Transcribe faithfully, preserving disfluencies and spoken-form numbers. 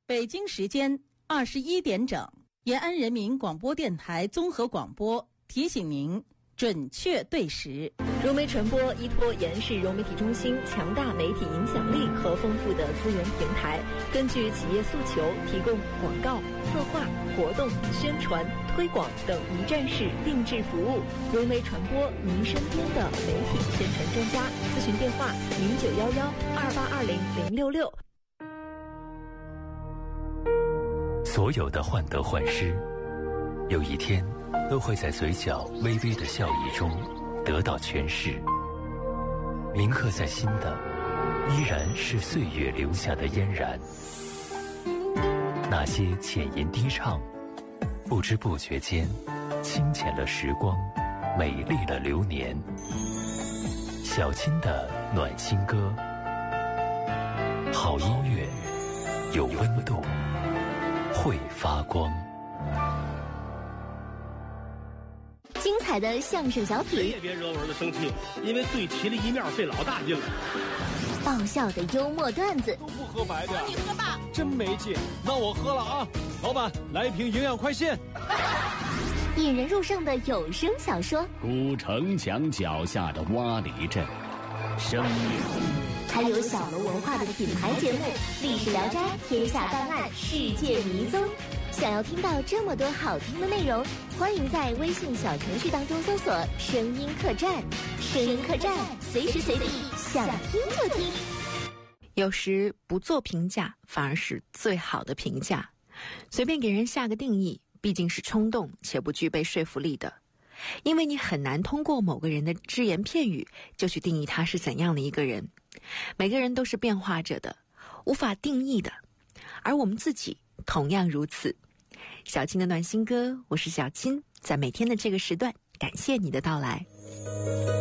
北京时间二十一点整，延安人民广播电台综合广播提醒您准确对时。 融媒传播依托延安市融媒体中心强大媒体影响力和丰富的资源平台，根据企业诉求，提供广告、策划、活动、宣传、推广等一站式定制服务。融媒传播，您身边的媒体宣传专家。咨询电话：零九幺幺二八二零零六六。 所有的患得患失，有一天都会在嘴角微微的笑意中得到诠释。铭刻在心的，依然是岁月留下的嫣然。那些浅吟低唱，不知不觉间，清浅了时光，美丽了流年。小青的暖心歌，好音乐，有温度，会发光。 精彩的相声小品， 谁也别惹我儿子生气，因为对齐了一面费老大劲了。 爆笑的幽默段子， 都不喝白的， 你喝吧， 真没劲。那我喝了啊，老板来一瓶营养快线。 引人入胜的有声小说， 古城墙脚下的洼里镇，生命。 还有小楼文化的品牌节目《历史聊斋》《天下档案》《世界迷踪》。想要听到这么多好听的内容，欢迎在微信小程序当中搜索“声音客栈”。声音客栈，随时随地想听就听。 有时不做评价，反而是最好的评价。随便给人下个定义，毕竟是冲动且不具备说服力的。因为你很难通过某个人的只言片语就去定义他是怎样的一个人。每个人都是变化着的，无法定义的，而我们自己同样如此。小青的暖心歌，我是小青，在每天的这个时段，感谢你的到来。